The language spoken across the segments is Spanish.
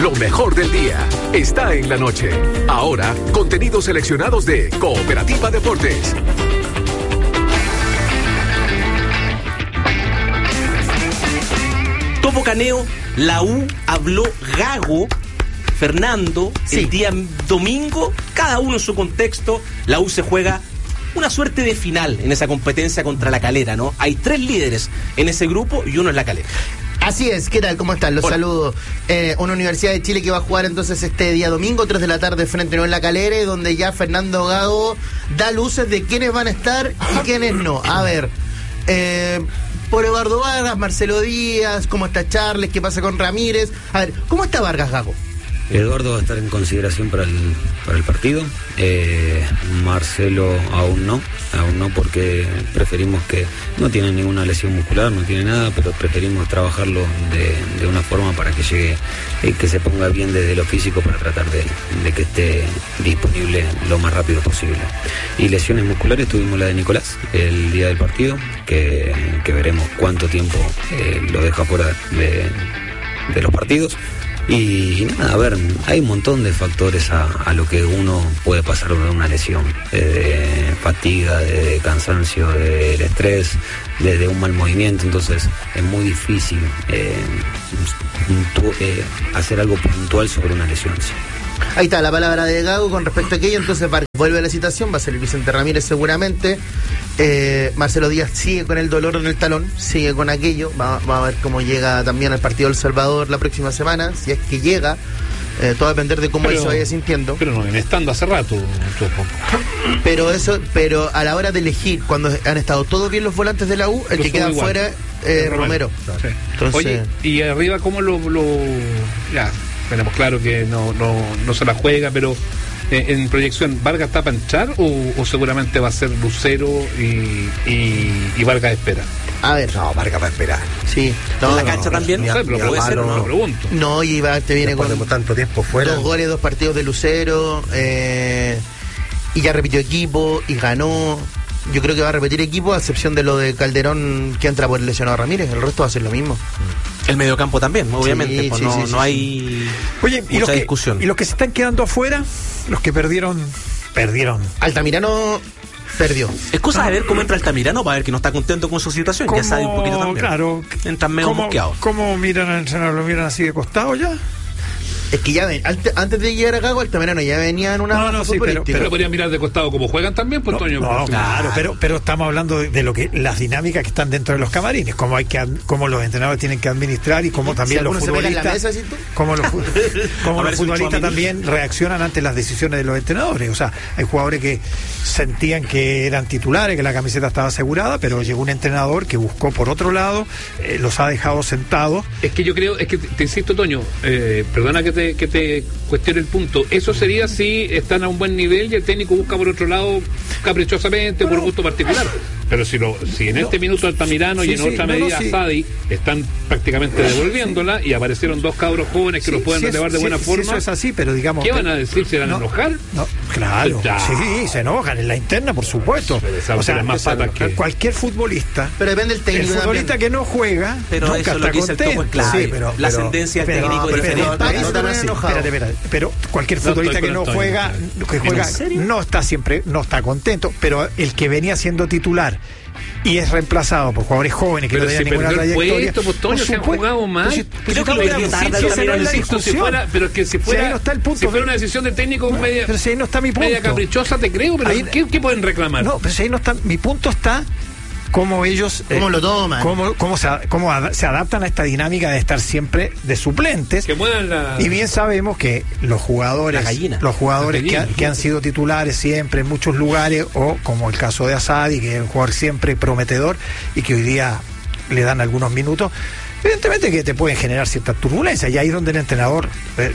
Lo mejor del día está en la noche. Ahora, contenidos seleccionados de Cooperativa Deportes. Topo Caneo, la U habló Gago, Fernando, sí. El día domingo, cada uno en su contexto. La U se juega una suerte de final en esa competencia contra La Calera, ¿no? Hay 3 líderes en ese grupo y uno es La Calera. Así es, ¿qué tal? ¿Cómo están? Los saludo. Una Universidad de Chile que va a jugar entonces este día domingo, 3 de la tarde, frente a La Calera, donde ya Fernando Gago da luces de quiénes van a estar y quiénes no. A ver, por Eduardo Vargas, Marcelo Díaz, ¿cómo está Charles? ¿Qué pasa con Ramírez? A ver, ¿cómo está Vargas, Gago? Eduardo va a estar en consideración para el partido. Marcelo aún no porque preferimos que no tiene ninguna lesión muscular, no tiene nada, pero preferimos trabajarlo de una forma para que llegue, que se ponga bien desde lo físico para tratar de que esté disponible lo más rápido posible. Y lesiones musculares tuvimos la de Nicolás el día del partido, que veremos cuánto tiempo lo deja fuera de los partidos. Y nada, a ver, hay un montón de factores a lo que uno puede pasar de una lesión, desde fatiga, desde cansancio, del estrés, desde un mal movimiento. Entonces es muy difícil hacer algo puntual sobre una lesión. Sí. Ahí está la palabra de Gago con respecto a aquello. Entonces vuelve a la citación, va a ser el Vicente Ramírez seguramente. Marcelo Díaz sigue con el dolor en el talón, sigue con aquello. Va a ver cómo llega también al partido del Salvador la próxima semana, si es que llega. Todo va a depender de cómo él se vaya sintiendo. Pero no viene estando hace rato. Pero a la hora de elegir, cuando han estado todos bien los volantes de la U, el que queda fuera Romero. Sí. Entonces, oye, y arriba cómo ya tenemos claro que no se la juega, pero en proyección, ¿Vargas está para entrar o seguramente va a ser Lucero y Vargas espera? A ver. No, Vargas va a esperar. Sí. ¿En la cancha también? No sé, pero puede ser, no lo pregunto. No, y te viene después con tanto tiempo fuera. 2 goles, 2 partidos de Lucero, y ya repitió equipo y ganó. Yo creo que va a repetir equipo, a excepción de lo de Calderón, que entra por el lesionado Ramírez. El resto va a ser lo mismo. El mediocampo también, obviamente. Sí, no hay mucha discusión. Y los que se están quedando afuera, los que perdieron. Altamirano perdió. Es cosa de ver cómo entra Altamirano para ver que no está contento con su situación. Ya sabe un poquito también. Claro. Entran medio mosqueados. ¿Cómo miran al entrenador? ¿Lo miran así de costado ya? Es que ya antes de llegar a Gago, Altamirano ya venía en una sí, pero podrían mirar de costado como juegan también, pues Toño. Claro, pero estamos hablando de lo que las dinámicas que están dentro de los camarines, cómo los entrenadores tienen que administrar y cómo también los futbolistas, como los futbolistas también reaccionan ante las decisiones de los entrenadores. O sea, hay jugadores que sentían que eran titulares, que la camiseta estaba asegurada, pero llegó un entrenador que buscó por otro lado, los ha dejado sentados. Es que yo creo, te insisto, Toño, perdona que te cuestione el punto. Eso sería si están a un buen nivel y el técnico busca por otro lado caprichosamente, por gusto particular. Pero si en este minuto Altamirano y en otra medida Sadi están prácticamente devolviéndola y aparecieron 2 cabros jóvenes que los pueden relevar de buena forma. Eso es así, pero digamos. ¿Qué van a decir? ¿Se van a enojar? No, claro. Sí, se enojan en la interna, por supuesto. O sea, más patas que cualquier futbolista. Pero depende del técnico. El futbolista también que no juega, pero nunca eso está lo que dice el Topo es clave. La ascendencia del técnico es diferente. Espérate, pero cualquier futbolista que no juega, no está contento, pero el que venía siendo titular y es reemplazado por jugadores jóvenes que no tenían ninguna trayectoria. Se han jugado mal. Creo que lo perdió tarde. Pero que si fuera una decisión del técnico media, pero si ahí no está mi punto, media caprichosa, te creo, pero ¿qué pueden reclamar? No, pero si ahí no está, mi punto está cómo ellos cómo lo toman, cómo se adaptan a esta dinámica de estar siempre de suplentes, que y bien sabemos que los jugadores que han sido titulares siempre en muchos lugares, o como el caso de Asadi, que es un jugador siempre prometedor y que hoy día le dan algunos minutos, evidentemente que te pueden generar cierta turbulencia, y ahí es donde el entrenador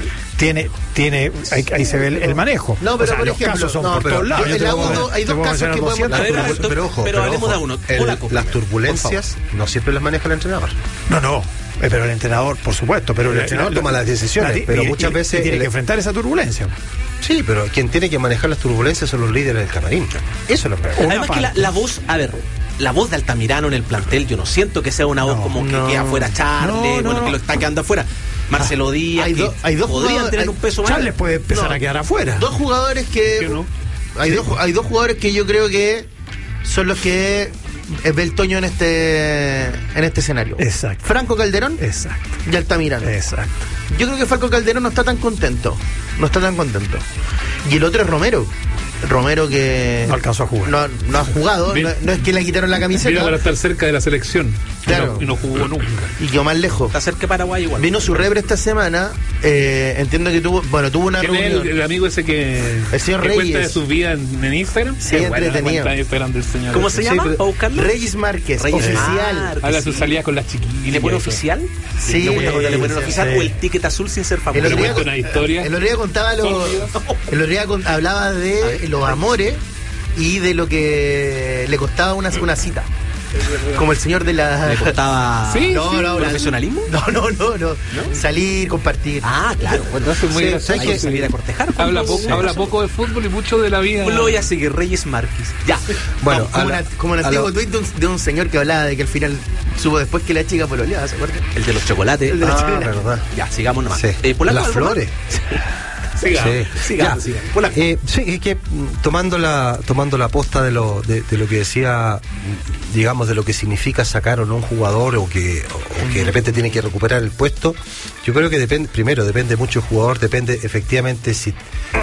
ahí se ve el manejo. No, pero por los ejemplo, casos son por todos lados. Hay dos casos que podemos... Pero ojo, hablemos de uno. Las turbulencias no siempre las maneja el entrenador. No. Pero el entrenador, por supuesto, pero el entrenador toma las decisiones, pero muchas veces tiene que enfrentar esa turbulencia. Sí, pero quien tiene que manejar las turbulencias son los líderes del camarín. Eso es lo que... Además que la voz, la voz de Altamirano en el plantel, yo no siento que sea una voz que queda afuera Charles, que lo está quedando afuera. Marcelo Díaz, hay dos podrían tener un peso más. Charles puede empezar a quedar afuera. Dos jugadores que... no? Hay dos jugadores que yo creo que son los que ve el Toño en este escenario. Exacto. Franco Calderón. Exacto. Y Altamirano. Exacto. Yo creo que Franco Calderón no está tan contento. Y el otro es Romero. Romero que no alcanzó a jugar. No ha jugado, no es que le quitaron la camiseta. Vino para estar cerca de la selección. Claro. Y no jugó nunca. Y quedó más lejos. Está cerca de Paraguay igual. Vino su rebre esta semana. Entiendo que tuvo una reunión. El amigo ese el señor que Reyes. cuenta de su vida en Instagram. Sí, entretenido. ¿Cómo se llama? ¿Para buscarlo? Reyes Márquez, oficial. Habla su salida con las chiquillas. ¿Y le pone oficial? Sí. ¿Le pone oficial o el ticket azul sin ser famoso? El otro día contaba hablaba de los amores y de lo que le costaba una cita. Como el señor de la... ¿Le costaba profesionalismo? No. Salir, compartir. Ah, claro. Entonces muy hay que salir a cortejar. Habla poco de fútbol y mucho de la vida. Lo voy a seguir, Reyes Márquez. Ya. Bueno, como un antiguo tuit de un señor que hablaba de que al final supo después que la chica pololeaba, ¿se acuerdan? El de los chocolates. Verdad. Ya, sigamos nomás. Sí. Las flores. Sigamos. Sí, es que tomando la posta de lo que decía, digamos, de lo que significa sacar o no un jugador o que de repente tiene que recuperar el puesto, yo creo que depende mucho del jugador, depende efectivamente si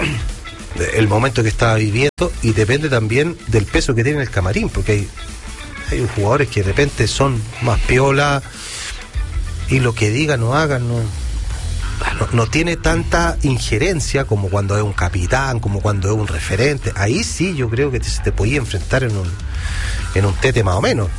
el momento que está viviendo y depende también del peso que tiene el camarín, porque hay jugadores que de repente son más piola y lo que digan o hagan no tiene tanta injerencia como cuando es un capitán, como cuando es un referente. Ahí sí yo creo que te podía enfrentar en un tete más o menos.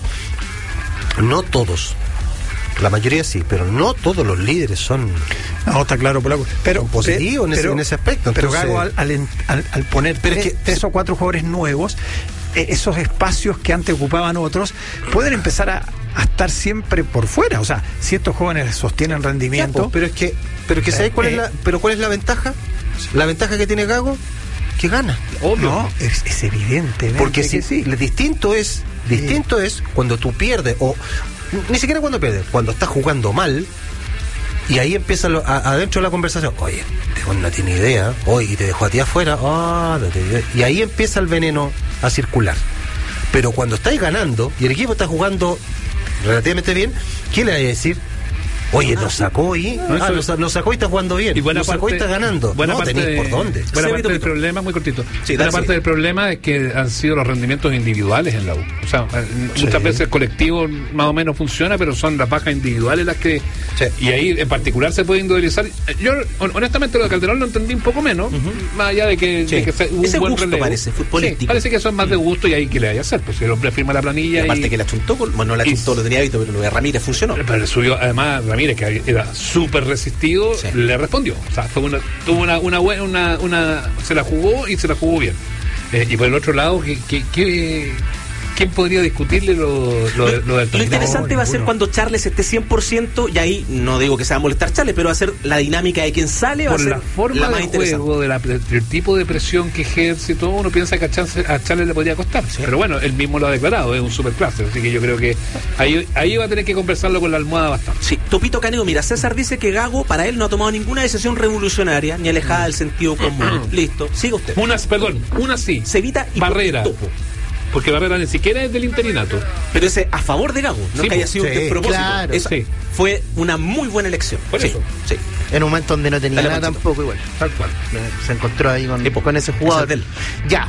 No todos, la mayoría sí, pero no todos los líderes son... No, está claro, Polaco. Pero positivos en ese aspecto. Pero entonces, Gago al poner tres o cuatro jugadores nuevos, esos espacios que antes ocupaban otros pueden empezar a estar siempre por fuera. O sea, si estos jóvenes sostienen rendimiento... Ya, pero es que ¿sabes cuál es la ventaja? La ventaja que tiene Gago, que gana. Obvio. No, es evidente. Porque sí. Lo distinto es cuando tú pierdes, o ni siquiera cuando pierdes, cuando estás jugando mal, y ahí empieza adentro de la conversación. Oye, no tiene idea, y te dejó a ti afuera, y ahí empieza el veneno a circular. Pero cuando estáis ganando y el equipo está jugando relativamente bien, ¿qué le va a decir? Oye, nos sacó y nos sacó y está jugando bien. Y nos sacó y está ganando. No tenéis por dónde. Buena parte del problema, muy cortito. Buena parte del problema es que han sido los rendimientos individuales en la U. O sea, muchas veces el colectivo más o menos funciona, pero son las bajas individuales las que... Sí. Y ahí en particular se puede individualizar. Yo, honestamente, lo de Calderón lo entendí un poco menos, más allá de que hubo ese un buen gusto relevo. Parece futbolístico. Sí, parece que eso es más de gusto y ahí que le vaya a hacer. Pues si el hombre firma la planilla. Y aparte que la chuntó, no la chuntó, lo tenía visto, pero lo de Ramírez funcionó. Pero subió, además, Ramírez, que era súper resistido, le respondió. O sea, tuvo una buena, se la jugó y se la jugó bien. Y por el otro lado, ¿quién podría discutirle lo del Lo interesante va a ser cuando Charles esté 100%, y ahí no digo que se va a molestar Charles, pero va a ser la dinámica de quien sale, va a ser la forma la más de interesante. juego, del tipo de presión que ejerce, todo uno piensa que a Charles le podría costar. Sí. Pero bueno, él mismo lo ha declarado, es un superclase, así que yo creo que ahí va a tener que conversar con la almohada bastante. Sí, Topito Caneo, mira, César dice que Gago para él no ha tomado ninguna decisión revolucionaria ni alejada del sentido común. Listo, siga usted. Una sí. Cevita y Barrera. Topo. Porque Barrera ni siquiera es del interinato. Pero ese a favor de Gago, no que haya sido un despropósito. Claro, fue una muy buena elección. Por eso. Sí. En un momento donde no tenía nada tampoco igual. Tal cual. Se encontró ahí con ese jugador. Ya.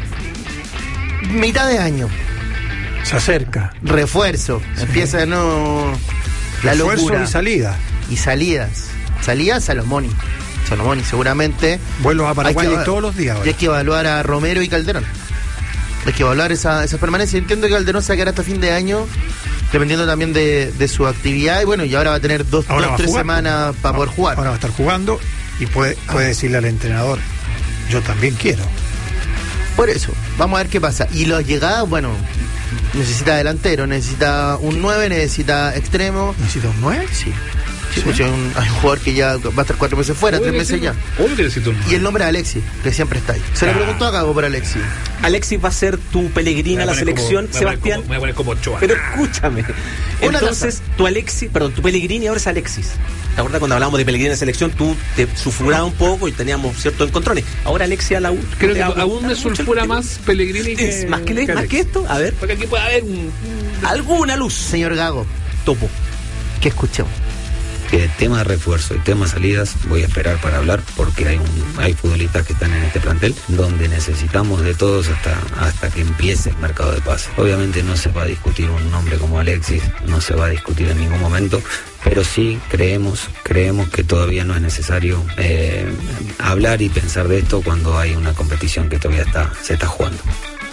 Mitad de año. Se acerca. Refuerzo. Empieza la refuerzo locura. Y salida. Y salidas. Salida Salomoni seguramente. Vuelos a Paraguay todos los días. Y hay que evaluar a Romero y Calderón. Hay que evaluar esa permanencia. Entiendo que Calderón se va a quedar hasta fin de año, dependiendo también de su actividad. Y bueno, y ahora va a tener 2-3 semanas para poder jugar. Ahora va a estar jugando y puede decirle al entrenador, yo también quiero. Por eso, vamos a ver qué pasa. Y las llegadas, bueno, necesita delantero, necesita un 9, necesita extremo. ¿Necesita un 9? Sí. Sí, pues hay un jugador que ya va a estar 4 meses fuera, 3 meses ya. Y el nombre es Alexis, que siempre está ahí. Se le preguntó a Gago por Alexis. Alexis va a ser tu Pellegrini a la selección, Sebastián. Me voy a poner como Ochoa. Pero escúchame. Entonces, tu Pellegrini ahora es Alexis. ¿Te acuerdas cuando hablábamos de Pellegrini en la selección? Tú te sulfurabas un poco y teníamos ciertos encontrones. Ahora Alexis a la U. Creo que aún me sulfura más Pellegrini que... ¿Más que esto? A ver. Porque aquí puede haber alguna luz. Señor Gago. Topo. ¿Qué escuchamos? Que tema de refuerzo y tema salidas voy a esperar para hablar porque hay futbolistas que están en este plantel donde necesitamos de todos hasta que empiece el mercado de pases. Obviamente no se va a discutir un nombre como Alexis, no se va a discutir en ningún momento, pero sí creemos que todavía no es necesario hablar y pensar de esto cuando hay una competición que todavía se está jugando.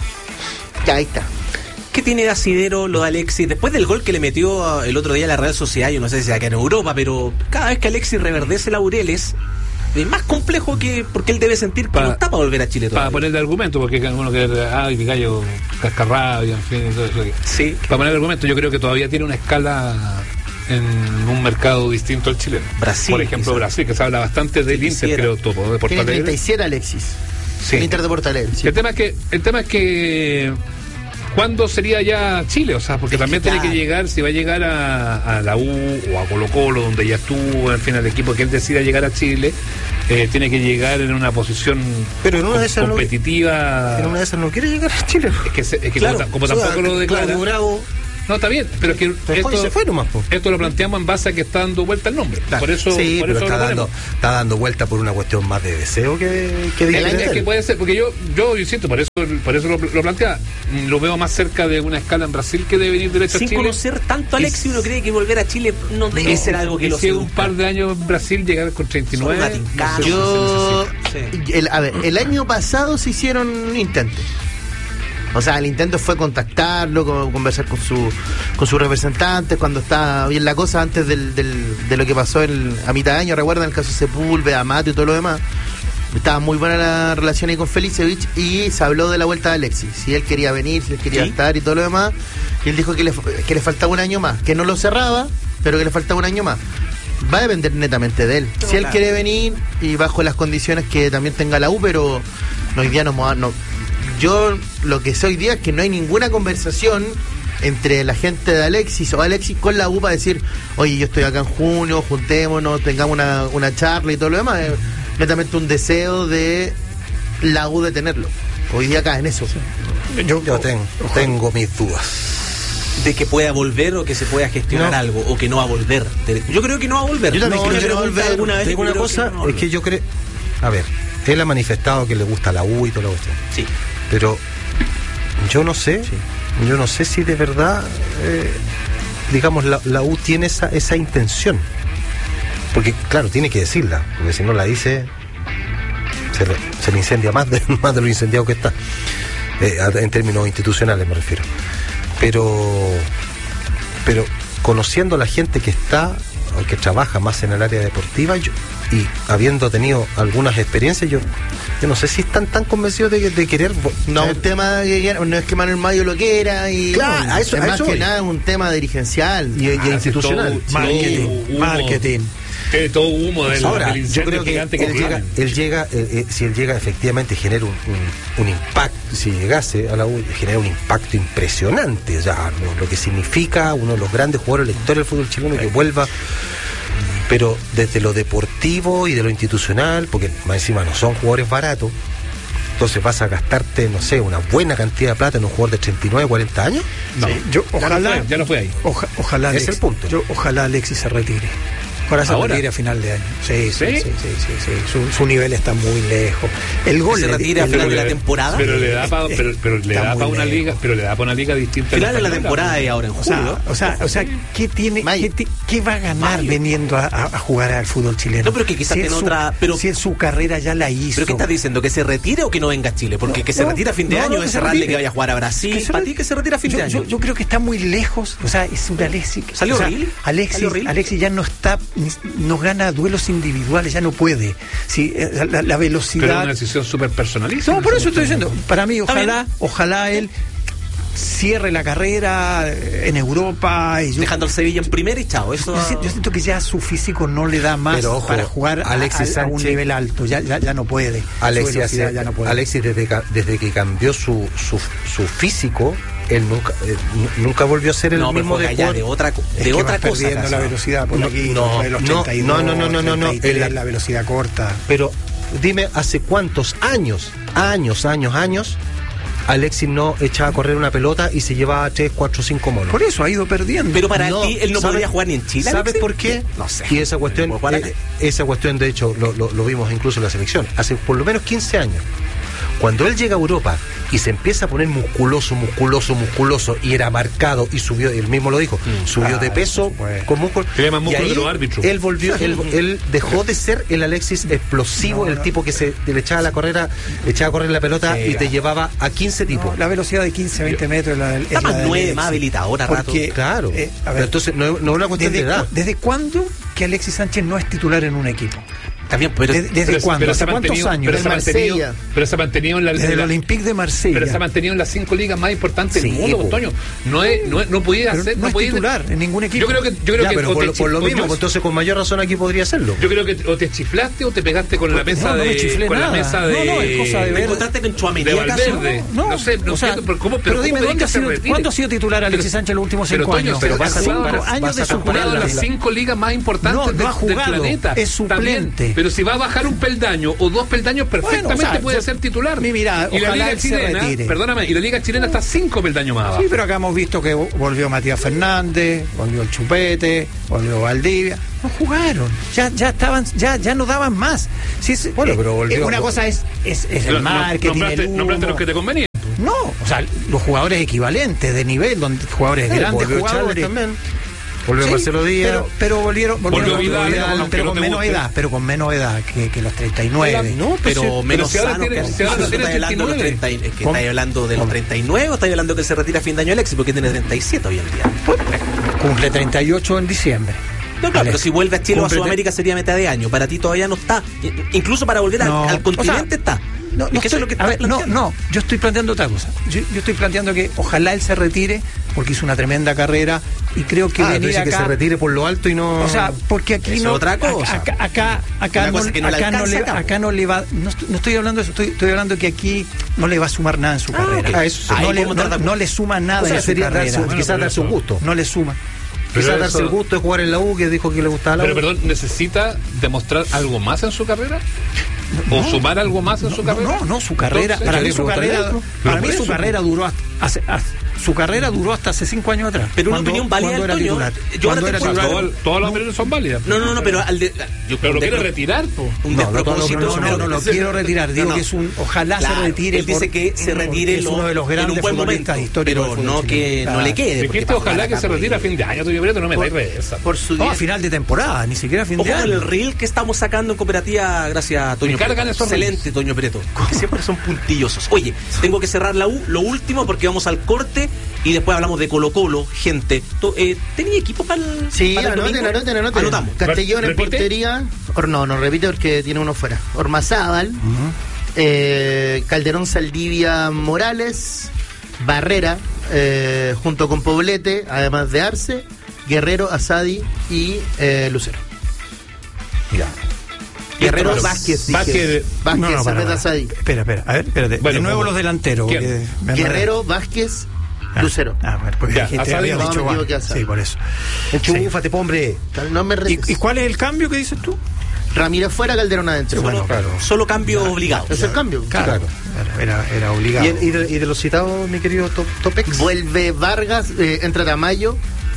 Ya, ahí está. ¿Qué tiene de asidero lo de Alexis? Después del gol que le metió el otro día a la Real Sociedad, yo no sé si acá en Europa, pero cada vez que Alexis reverdece laureles, es más complejo porque él debe sentir que no está para volver a Chile todavía. Para poner de argumento, porque uno que mi gallo cascarrabia, en fin, todo eso. Sí. Para poner de argumento, yo creo que todavía tiene una escala en un mercado distinto al chileno. Brasil. Por ejemplo, quizás. Brasil, que se habla bastante del Inter, creo, todo, de Porto Alegre. Tiene 37 Alexis. Sí. El Inter de Porto Alegre. Sí. El tema es que ¿cuándo sería ya Chile? O sea, porque también tiene que llegar, si va a llegar a la U o a Colo-Colo, donde ya estuvo, en fin, al equipo que él decida llegar a Chile, tiene que llegar en una posición competitiva. En una de esas no quiere llegar a Chile. Es que claro, como tampoco lo declara. No, está bien, pero es que esto lo planteamos en base a que está dando vuelta el nombre. Claro. Por eso, sí, por eso está dando vuelta por una cuestión más de deseo que es que puede ser, porque yo insisto, por eso lo plantea. Lo veo más cerca de una escala en Brasil que de venir derecho a Chile. Sin conocer tanto a Alexis, uno cree que volver a Chile no debe ser algo que lo seduzca. Un par de años en Brasil, llegar con 39. El año pasado se hicieron intentos. O sea, el intento fue contactarlo, conversar con su representante cuando estaba bien la cosa, antes de lo que pasó a mitad de año. ¿Recuerdan el caso Sepúlveda, Mateo y todo lo demás? Estaba muy buena la relación ahí con Felicevich y se habló de la vuelta de Alexis. Si él quería venir, si él quería estar y todo lo demás. Y él dijo que le faltaba un año más, que no lo cerraba, pero que le faltaba un año más. Va a depender netamente de él. Si él quiere venir y bajo las condiciones que también tenga la U, pero hoy día no. Yo lo que sé hoy día es que no hay ninguna conversación entre la gente de Alexis o Alexis con la U para decir, oye, yo estoy acá en junio, juntémonos, tengamos una charla y todo lo demás. Es netamente un deseo de la U de tenerlo. Hoy día acá en eso. Yo tengo mis dudas. De que pueda volver o que se pueda gestionar algo, o que no va a volver. Yo creo que no va a volver. Yo también creo que no va a volver alguna vez. Una cosa es que yo creo... A ver, él ha manifestado que le gusta la U y todo lo que sea. Sí. Pero yo no sé si de verdad, digamos, la U tiene esa intención. Porque, claro, tiene que decirla, porque si no la dice, se le incendia más de lo incendiado que está. En términos institucionales me refiero. Pero conociendo a la gente que está, o que trabaja más en el área deportiva, y habiendo tenido algunas experiencias, yo no sé si están tan convencidos de querer. No, un tema no es que Manuel Mayo lo quiera, y claro, es más que nada un tema dirigencial y institucional. Marketing. Todo humo del yo creo que él llega, si él llega efectivamente, genera un impacto. Si llegase a la U, genera un impacto impresionante, ya lo que significa uno de los grandes jugadores de la historia del fútbol chileno, que vuelva, pero desde lo deportivo y de lo institucional, porque más encima no son jugadores baratos. Entonces vas a gastarte, no sé, una buena cantidad de plata en un jugador de 39, 40 años. No, sí, ojalá, ya no fue ahí. Ojalá es el punto. Ojalá Alexis se retire. Ahora se retira a final de año. Sí. Su nivel está muy lejos. El gol se retira a final de la temporada. Pero le da para una liga, pero le da para una liga distinta. Final de la temporada y ahora en julio. O sea, ¿qué tiene? ¿Qué va a ganar viniendo a jugar al fútbol chileno? No, pero que quizás en otra. Pero si en su carrera ya la hizo. ¿Pero qué estás diciendo? ¿Que se retire o que no venga a Chile? Porque que se retira a fin de año es cerrarle que vaya a jugar a Brasil. ¿Para ti que se retira a fin de año? Yo creo que está muy lejos. O sea, es un Alexis. ¿Salió horrible? Alexis ya no está. Nos gana duelos individuales, ya no puede. Sí, la velocidad. Pero es una decisión súper personalista. No, por eso estoy diciendo. Para mí, ojalá él cierre la carrera en Europa y dejando al Sevilla en primera y chao. Eso... Yo siento que ya su físico no le da más para jugar a un nivel alto, ya no puede. Alexis desde que cambió su físico, él nunca volvió a ser el mismo de otra cosa. Perdiendo la velocidad por aquí, no, la velocidad corta. Pero dime, ¿hace cuántos años Alexis no echaba a correr una pelota y se llevaba 3, 4, 5 monos? Por eso ha ido perdiendo. Pero para ti él no podría jugar ni en Chile. ¿Sabes por qué? No sé. Y esa cuestión de hecho lo vimos incluso en la selección hace por lo menos 15 años. Cuando él llega a Europa y se empieza a poner musculoso y era marcado y subió, él mismo lo dijo, subió de peso con músculo. Tiene más músculo que los árbitros. Él volvió, él dejó de ser el Alexis explosivo, el tipo que le echaba a correr la pelota y te llevaba a 15 tipos. La velocidad de 15, 20 metros es más 9, más habilitadora, rato. Claro. Pero entonces no es una cuestión de edad. ¿Desde cuándo que Alexis Sánchez no es titular en un equipo? También, pero ¿Desde cuándo? ¿Hace cuántos años? Pero se ha mantenido desde el Olympique de Marsella. Pero se ha mantenido en las 5 ligas más importantes del mundo, Toño. No podía hacer. No es titular en ningún equipo. Yo creo que pero por lo mismo, entonces con mayor razón aquí podría hacerlo. Yo creo que o te chiflaste o te pegaste con la mesa de. No me chiflé con nada. La mesa de. No, es cosa de ver. ¿Encontraste con Chuamení? De Valverde. No sé, pero dime, ¿cuándo ha sido titular Alexis Sánchez en los últimos 5 años? Pero vas a 5 años de suplente en las 5 ligas más importantes del planeta. Es suplente. Pero si va a bajar un peldaño o 2 peldaños, perfectamente puede ser titular. Mira, y la liga chilena, perdóname, y la liga chilena está 5 peldaños más abajo. Sí, pero acá hemos visto que volvió Matías Fernández, volvió el Chupete, volvió Valdivia. No jugaron, ya estaban, ya no daban más. Pero volvió. Una cosa es el marketing, nombraste los que te convenían. No, o sea, los jugadores equivalentes de nivel, donde jugadores grandes, jugadores también. Volvió Marcelo Díaz. Pero volvieron Vidal, pero con menos edad, que los 39. Pero menos sano. ¿Estáis hablando de los 39 o estáis hablando que se retira a fin de año Alexis? Porque tiene 37 hoy en día. Cumple 38 en diciembre. No, claro, pero si vuelve a Chile o a Sudamérica sería mitad de año. Para ti todavía no está. Incluso para volver al continente está. Yo estoy planteando otra cosa. Yo estoy planteando que ojalá él se retire porque hizo una tremenda carrera y creo que venir acá que se retire por lo alto y no. O sea, porque aquí no. Otra cosa. Acá no le va. No estoy hablando de eso. Estoy hablando que aquí no le va a sumar nada en su carrera. No le suma nada en su carrera. Quizás darse un gusto. No le suma. Quizás darse el gusto de jugar en la U, que dijo que le gustaba la U. Pero perdón, ¿necesita demostrar algo más en su carrera? ¿O sumar algo más en su carrera? No, su carrera. Entonces, para mí su carrera duró su carrera duró hasta hace 5 años atrás. Pero una opinión válida, Todas las opiniones son válidas. No, pero pero lo quiere retirar, No lo quiero retirar. Digo que es ojalá se retire. Él dice que se retire es uno de los grandes futbolistas históricos. Pero no que no le quede. Ojalá que se retire a fin de año, no me da regresa. No, a final de temporada, ni siquiera a fin de año. El reel que estamos sacando en Cooperativa, gracias a Toño Preto. Excelente, Toño Preto. Que siempre son puntillosos. Oye, tengo que cerrar la U, lo último, porque vamos al corte y después hablamos de Colo-Colo, gente. ¿Tenía equipo para el Sí, para el anoten. Anotamos. Castellón en portería. No repite porque tiene uno fuera. Ormazábal, Calderón, Saldivia, Morales, Barrera, junto con Poblete, además de Arce, Guerrero, Asadi y Lucero. Mira. Guerrero, Vázquez, Asadi. Espera, a ver, espérate. De nuevo los delanteros. Guerrero, Vázquez, Lucero. Pues había dicho sí, por eso. Enchúfate, hombre. No me ¿Y cuál es el cambio que dices tú? Ramírez fuera, Calderón adentro. Solo cambio obligado. Es el cambio. Claro. Era obligado. ¿Y de los citados, mi querido Topex? Vuelve Vargas, entra Tamayo.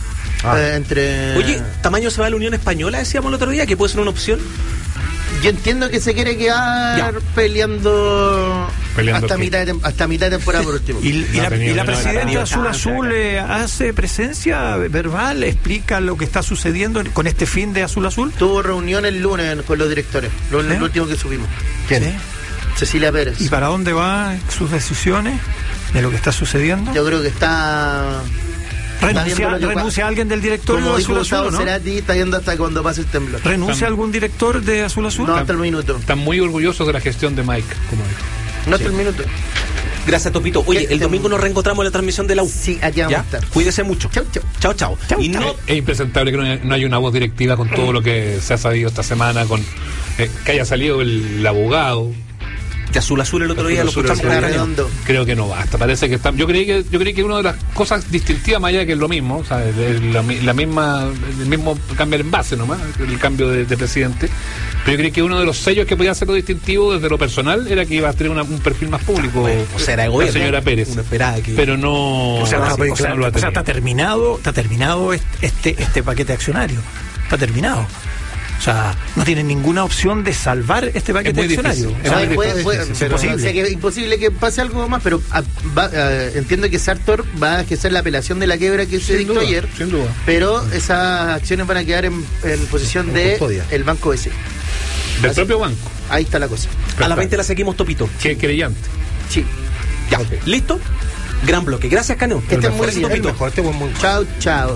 Oye, ¿Tamayo se va a la Unión Española, decíamos el otro día, que puede ser una opción? Yo entiendo que se quiere quedar peleando hasta mitad de temporada por último. ¿Y la presidenta Azul hace presencia verbal? ¿Explica lo que está sucediendo con este fin de Azul? Tuvo reunión el lunes con los directores, lo último que subimos. ¿Quién? ¿Sí? Cecilia Pérez. ¿Y para dónde van sus decisiones de lo que está sucediendo? Yo creo que está... ¿Renuncia alguien del directorio como de Azul Azul, ¿no? Cerati está yendo hasta cuando pase el temblor. ¿Renuncia algún director de Azul Azul? No, hasta el minuto. Están muy orgullosos de la gestión de Mike, como dijo. No hasta el minuto. Gracias, Topito. Oye, el domingo nos reencontramos en la transmisión de la U. Sí, aquí vamos a estar. Cuídese mucho. Chao. Y no, es impresentable que no haya una voz directiva con todo lo que se ha sabido esta semana, con que haya salido el abogado. De Azul el otro día lo escuchamos redondo. Creo que no basta. Parece que está. Yo creí que una de las cosas distintivas, más allá que es lo mismo, o sea, el mismo cambio en base nomás, el cambio de presidente. Pero yo creí que uno de los sellos que podía hacerlo distintivo desde lo personal era que iba a tener un perfil más público. O sea, era la señora Pérez. Pero no. Está terminado este paquete accionario. Está terminado. O sea, no tienen ninguna opción de salvar este paquete accionario. Sé que es imposible que pase algo más, pero entiendo que Sartor va a ejercer la apelación de la quiebra que se dictó ayer. Sin duda. Pero esas acciones van a quedar en posición del Banco BC. Del propio banco. Ahí está la cosa. A las 20 la seguimos, Topito. ¿Qué creyente? Sí. Ya. Okay. ¿Listo? Gran bloque. Gracias, Caneo. Que estén muy bien. Chao.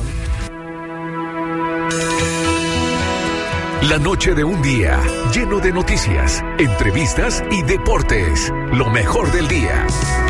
La noche de un día lleno de noticias, entrevistas y deportes. Lo mejor del día.